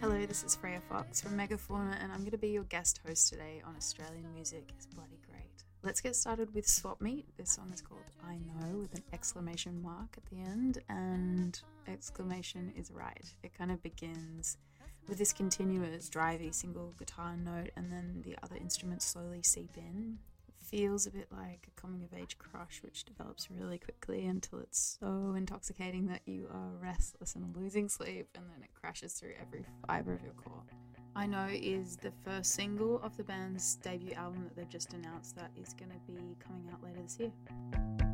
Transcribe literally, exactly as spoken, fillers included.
Hello, this is Freya Fox from Megafauna, and I'm going to be your guest host today on Australian Music is Bloody Great. Let's get started with Swap Meet. This song is called I Know with an exclamation mark at the end, and exclamation is right. It kind of begins with this continuous drivey single guitar note, and then the other instruments slowly seep in. Feels a bit like a coming-of-age crush, which develops really quickly until it's so intoxicating that you are restless and losing sleep, and then it crashes through every fibre of your core. I Know is the first single of the band's debut album that they've just announced that is going to be coming out later this year.